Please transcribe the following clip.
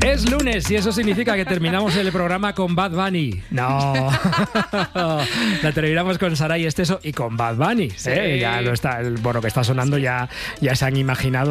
Es lunes y eso significa que terminamos el programa con Bad Bunny. No. La terminamos con Saray Esteso y con Bad Bunny. Sí. Ya lo está, por lo que está sonando ya se han imaginado